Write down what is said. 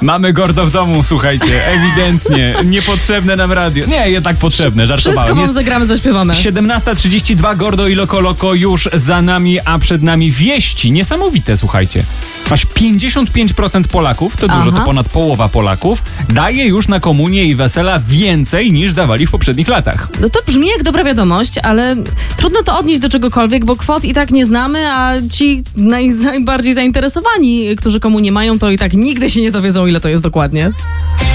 Mamy Gordo w domu, słuchajcie, ewidentnie. Niepotrzebne nam radio. Nie, jednak potrzebne, żartowałem. Wszystko wam zagramy, zaśpiewamy. 17:32, Gordo i Loco Loco już za nami, a przed nami wieści. Niesamowite, słuchajcie. Aż 55% Polaków, to dużo, to ponad połowa Polaków, daje już na komunię i wesela więcej niż dawali w poprzednich latach. No to brzmi jak dobra wiadomość, ale trudno to odnieść do czegokolwiek, bo kwot i tak nie znamy, a ci najbardziej zainteresowani, którzy komunię mają, to i tak nigdy się nie dowiedzą, ile to jest dokładnie.